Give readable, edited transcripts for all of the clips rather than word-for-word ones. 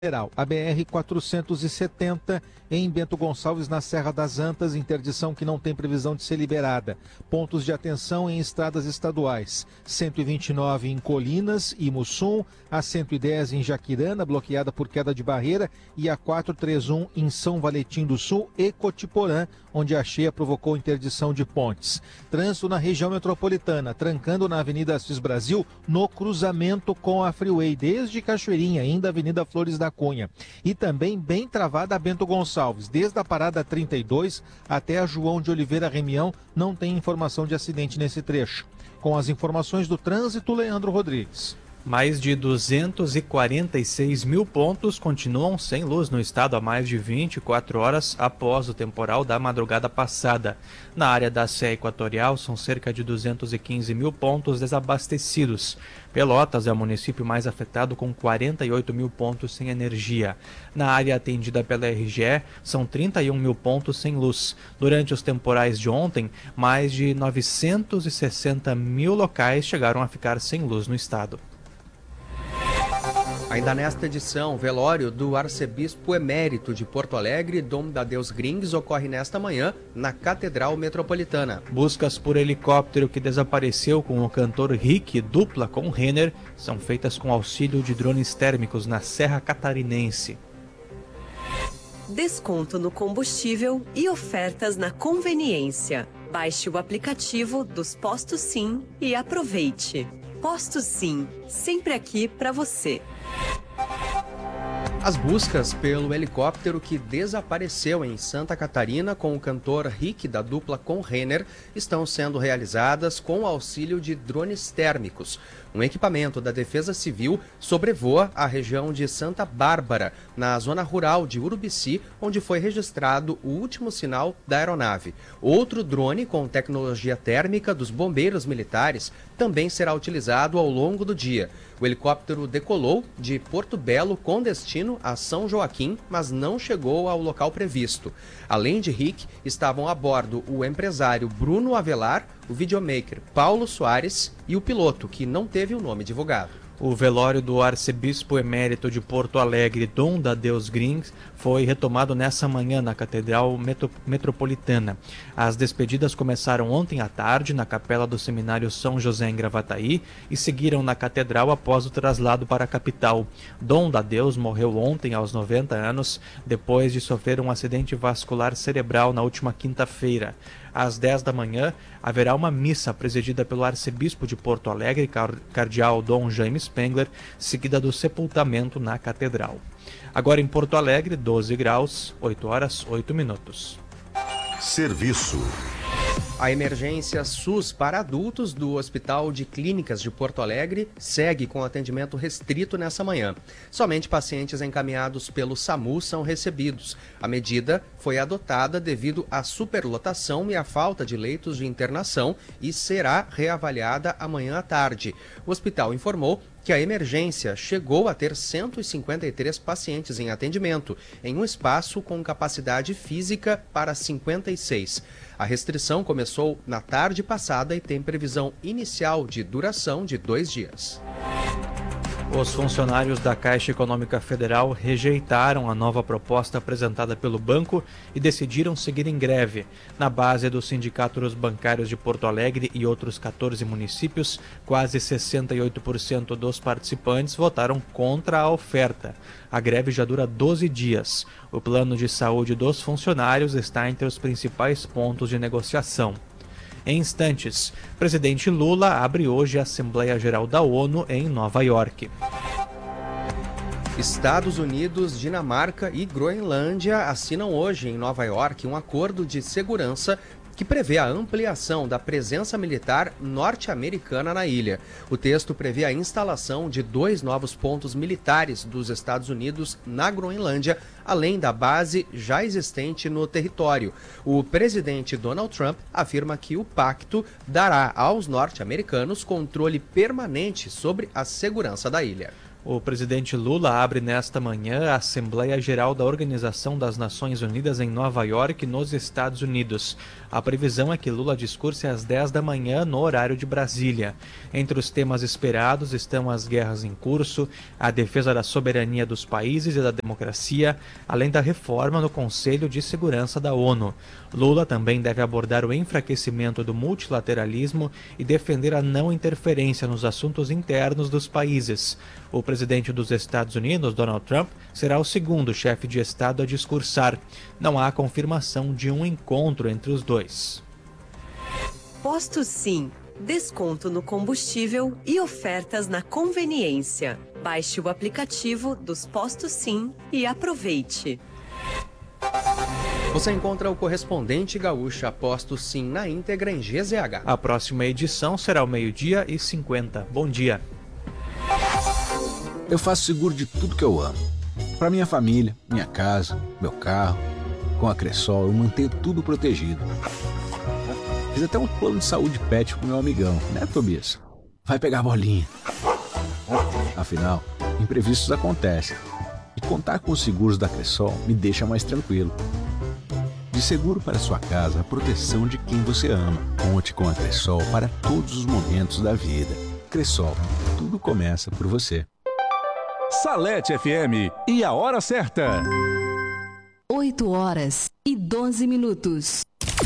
A BR-470 em Bento Gonçalves, na Serra das Antas, interdição que não tem previsão de ser liberada. Pontos de atenção em estradas estaduais. 129 em Colinas e Mussum, a 110 em Jaquirana, bloqueada por queda de barreira, e a 431 em São Valentim do Sul e Cotiporã, onde a cheia provocou interdição de pontes. Trânsito na região metropolitana, trancando na Avenida Assis Brasil, no cruzamento com a Freeway, desde Cachoeirinha, ainda Avenida Flores da Cunha. E também bem travada a Bento Gonçalves, desde a parada 32 até a João de Oliveira Remião, não tem informação de acidente nesse trecho. Com as informações do trânsito, Leandro Rodrigues. Mais de 246 mil pontos continuam sem luz no estado há mais de 24 horas após o temporal da madrugada passada. Na área da Serra Equatorial, são cerca de 215 mil pontos desabastecidos. Pelotas é o município mais afetado, com 48 mil pontos sem energia. Na área atendida pela RGE, são 31 mil pontos sem luz. Durante os temporais de ontem, mais de 960 mil locais chegaram a ficar sem luz no estado. Ainda nesta edição, o velório do arcebispo emérito de Porto Alegre, Dom Dadeus Grings, ocorre nesta manhã na Catedral Metropolitana. Buscas por helicóptero que desapareceu com o cantor Rick, dupla com Renner, são feitas com auxílio de drones térmicos na Serra Catarinense. Desconto no combustível e ofertas na conveniência. Baixe o aplicativo dos Postos Sim e aproveite. Postos Sim, sempre aqui para você. As buscas pelo helicóptero que desapareceu em Santa Catarina com o cantor Rick, da dupla com Renner, estão sendo realizadas com o auxílio de drones térmicos. Um equipamento da Defesa Civil sobrevoa a região de Santa Bárbara, na zona rural de Urubici, onde foi registrado o último sinal da aeronave. Outro drone com tecnologia térmica dos bombeiros militares também será utilizado ao longo do dia. O helicóptero decolou de Porto Belo com destino a São Joaquim, mas não chegou ao local previsto. Além de Rick, estavam a bordo o empresário Bruno Avelar, o videomaker Paulo Soares e o piloto, que não teve o nome divulgado. O velório do arcebispo emérito de Porto Alegre, Dom Dadeus Grings, foi retomado nessa manhã na Catedral Metropolitana. As despedidas começaram ontem à tarde na Capela do Seminário São José em Gravataí e seguiram na Catedral após o traslado para a capital. Dom Dadeus morreu ontem aos 90 anos, depois de sofrer um acidente vascular cerebral na última quinta-feira. Às 10 da manhã, haverá uma missa presidida pelo arcebispo de Porto Alegre, cardeal Dom Jaime Spengler, seguida do sepultamento na catedral. Agora em Porto Alegre, 12 graus, 8 horas, 8 minutos. Serviço. A emergência SUS para adultos do Hospital de Clínicas de Porto Alegre segue com atendimento restrito nessa manhã. Somente pacientes encaminhados pelo SAMU são recebidos. A medida foi adotada devido à superlotação e à falta de leitos de internação e será reavaliada amanhã à tarde. O hospital informou que a emergência chegou a ter 153 pacientes em atendimento, em um espaço com capacidade física para 56. A restrição começou na tarde passada e tem previsão inicial de duração de 2 dias. Os funcionários da Caixa Econômica Federal rejeitaram a nova proposta apresentada pelo banco e decidiram seguir em greve. Na base dos sindicatos bancários de Porto Alegre e outros 14 municípios, quase 68% dos participantes votaram contra a oferta. A greve já dura 12 dias. O plano de saúde dos funcionários está entre os principais pontos de negociação. Em instantes, presidente Lula abre hoje a Assembleia Geral da ONU em Nova York. Estados Unidos, Dinamarca e Groenlândia assinam hoje em Nova York um acordo de segurança que prevê a ampliação da presença militar norte-americana na ilha. O texto prevê a instalação de 2 novos pontos militares dos Estados Unidos na Groenlândia, além da base já existente no território. O presidente Donald Trump afirma que o pacto dará aos norte-americanos controle permanente sobre a segurança da ilha. O presidente Lula abre nesta manhã a Assembleia Geral da Organização das Nações Unidas em Nova York, nos Estados Unidos. A previsão é que Lula discurse às 10 da manhã no horário de Brasília. Entre os temas esperados estão as guerras em curso, a defesa da soberania dos países e da democracia, além da reforma no Conselho de Segurança da ONU. Lula também deve abordar o enfraquecimento do multilateralismo e defender a não interferência nos assuntos internos dos países. O presidente dos Estados Unidos, Donald Trump, será o segundo chefe de Estado a discursar. Não há confirmação de um encontro entre os dois. Posto Sim. Desconto no combustível e ofertas na conveniência. Baixe o aplicativo dos Postos Sim e aproveite. Você encontra o correspondente gaúcha Posto Sim na íntegra em GZH. A próxima edição será ao 12h50. Bom dia. Eu faço seguro de tudo que eu amo. Para minha família, minha casa, meu carro. Com a Cressol eu mantenho tudo protegido. Fiz até um plano de saúde pet pro meu amigão, né, Tobias? Vai pegar a bolinha. Afinal, imprevistos acontecem. E contar com os seguros da Cressol me deixa mais tranquilo. De seguro para sua casa, a proteção de quem você ama. Conte com a Cressol para todos os momentos da vida. Cressol, tudo começa por você. Salete FM e a hora certa. 8h12.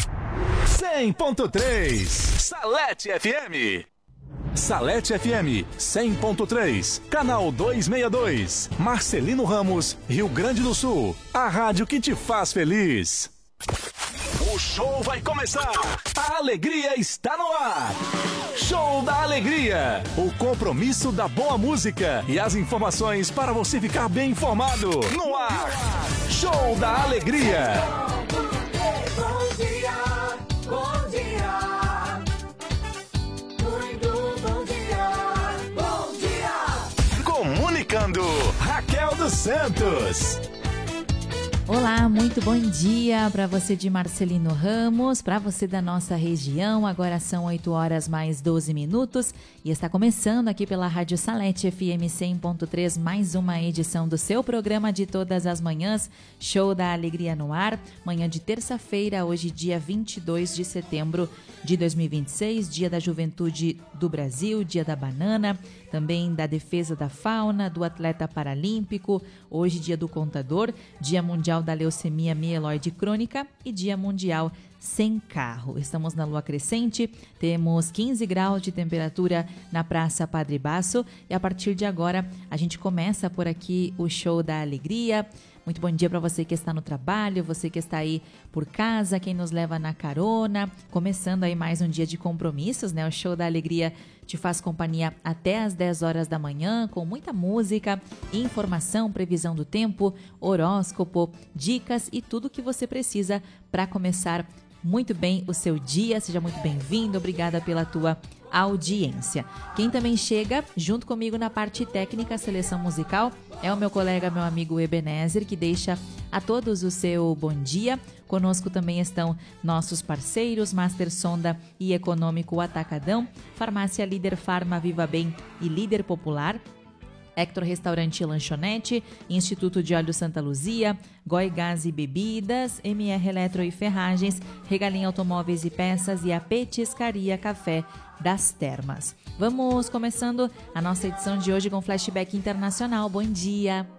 100.3 Salete FM. Salete FM 100.3, canal 262, Marcelino Ramos, Rio Grande do Sul. A rádio que te faz feliz. O show vai começar. A alegria está no ar. Show da Alegria. O compromisso da boa música e as informações para você ficar bem informado. No ar. Show da Alegria. Bom dia. Bom dia. Muito bom dia. Bom dia. Comunicando, Raquel dos Santos. Olá, muito bom dia para você de Marcelino Ramos, para você da nossa região. Agora são 8h mais 12 e está começando aqui pela Rádio Salete FM 100.3 mais uma edição do seu programa de todas as manhãs, Show da Alegria no ar. Manhã de terça-feira, hoje dia 22 de setembro de 2026, Dia da Juventude do Brasil, Dia da Banana, também da Defesa da Fauna, do Atleta Paralímpico, hoje Dia do Contador, Dia Mundial da Leucemia Mieloide Crônica e Dia Mundial Sem Carro. Estamos na lua crescente, temos 15 graus de temperatura na Praça Padre Basso e a partir de agora a gente começa por aqui o Show da Alegria. Muito bom dia para você que está no trabalho, você que está aí por casa, quem nos leva na carona. Começando aí mais um dia de compromissos, né? O Show da Alegria te faz companhia até às 10 horas da manhã, com muita música, informação, previsão do tempo, horóscopo, dicas e tudo que você precisa para começar muito bem o seu dia. Seja muito bem-vindo, obrigada pela tua audiência. Quem também chega junto comigo na parte técnica, seleção musical, é o meu colega, meu amigo Ebenezer, que deixa a todos o seu bom dia. Conosco também estão nossos parceiros, Master Sonda e Econômico Atacadão, Farmácia Líder Farma Viva Bem e Líder Popular, Hector Restaurante e Lanchonete, Instituto de Óleo Santa Luzia, Goi Gás e Bebidas, MR Eletro e Ferragens, Regalim Automóveis e Peças e a Petiscaria Café das Termas. Vamos começando a nossa edição de hoje com Flashback Internacional. Bom dia!